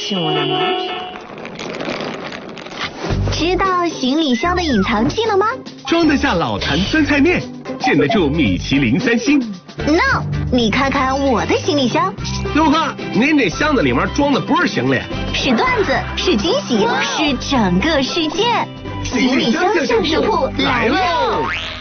是我的吗？ 知道行李箱的隐藏技了吗？ 装得下老坛酸菜面，见得住米其林3星。 No， 你看看我的行李箱。 陆哥，您这箱子里面装的不是行李， 是段子，是惊喜，是整个世界。行李箱相声铺来喽！